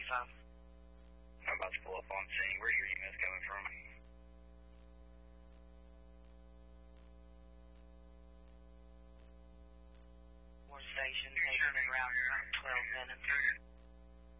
25. I'm about to pull up on scene. Where are your units coming from? One station taking around 12 minutes.